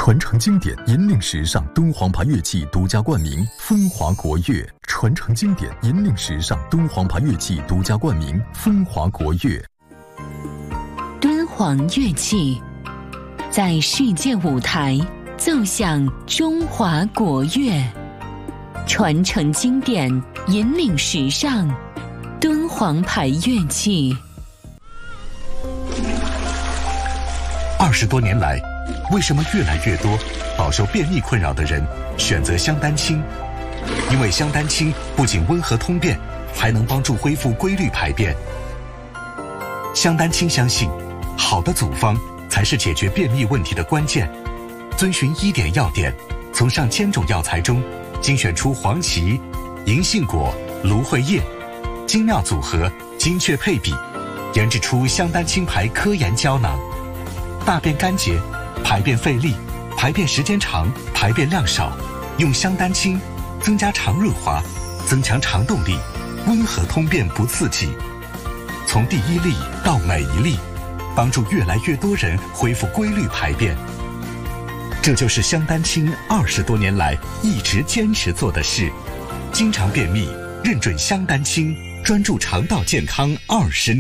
传承经典，引领时尚，敦煌牌乐器独家冠名，风华国乐。传承经典，引领时尚，敦煌牌乐器独家冠名，风华国乐。 敦煌乐器在世界舞台奏响中华国乐，传承经典，引领时尚，敦煌牌乐器。 20多年来，为什么越来越多饱受便秘困扰的人选择香丹青？因为香丹青不仅温和通便，还能帮助恢复规律排便。香丹青相信，好的组方才是解决便秘问题的关键。遵循1点要点，从上千种药材中精选出黄芪、银杏果、芦荟叶，精妙组合，精确配比，研制出香丹青牌科研胶囊。大便干结、排便费力、排便时间长、排便量少，用香丹青增加肠润滑，增强肠动力，温和通便不刺激。从第一粒到每一粒，帮助越来越多人恢复规律排便。这就是香丹青20多年来一直坚持做的事。经常便秘，认准香丹青，专注肠道健康20年。